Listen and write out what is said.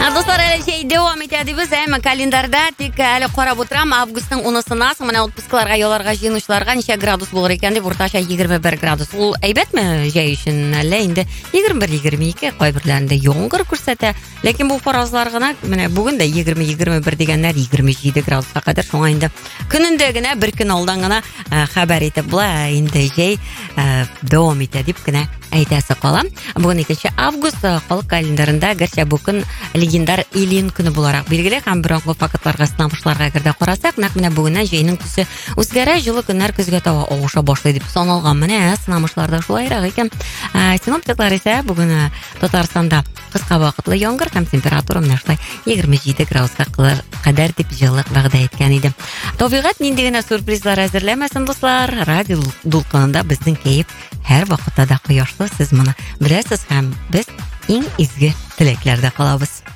Dostlar әлі şey devam etеді біз календарда тек әлі қарап отырам августтың 10-сына мына отпускаларға жоларға жиынушыларға неше градус болар екен деп орташа 21 градус. Ол әйбәт ме жай үшін әлі енді 21-22 қойбірлерінде жоңғыр көрсәтә. Ләкин бұл фаразлар ғана міне бүгін де 20-21 дегенлер 27 градусқа қадar соңа енді күнінде генә бір күн алдан гына хабар етіп бұлай енді жай devam етеді деп генә әйтәсе қалам. Бүгін 2 август халық календарында гәрчә бұл күн легендар Илин күні боларақ белгілі һәм бұрынғы фактларға сынамышларға кірді қарасақ, нақ міне бүгіннен жайының түсі өзгәрі жылы күннәр күзге тауы оғыша башлайды деп саналған міне сынамышларда шулайрақ екен. Синоптиклар ise бүгін Татарстанда қысқа вақытлы яңгыр һәм температура міне шулай 27 градусқа қадар деп жылы вәғдә еткән иде. Табиғат нинди генә сюрпризлар әзерләмәсен дуслар, радио дулкынында безнең кәеф һәр вакытта да кояшлы, сез моны беләсез һәм без иң изге теләкләрдә калабыз.